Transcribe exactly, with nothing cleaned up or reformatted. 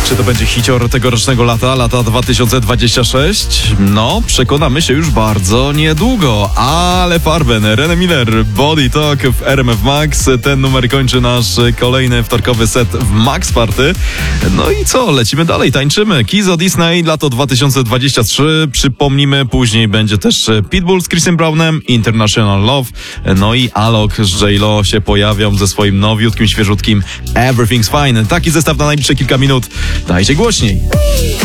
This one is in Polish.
Czy to będzie hicior tegorocznego lata, lata dwa tysiące dwudziestego szóstego? No, przekonamy się już bardzo niedługo. Ale Farben, René Miller, Body Talk w R M F Max. Ten numer kończy nasz kolejny wtorkowy set w Max Party. No i co? Lecimy dalej, tańczymy. Kizo Disney, lato dwa tysiące dwudziesty trzeci. Przypomnimy, później będzie też Pitbull z Chrisem Brownem, International Love. No i Alok z J-Lo się pojawią ze swoim nowiutkim, świeżutkim Everything's Fine. Taki zestaw na najbliższe kilka minut. Dajcie głośniej.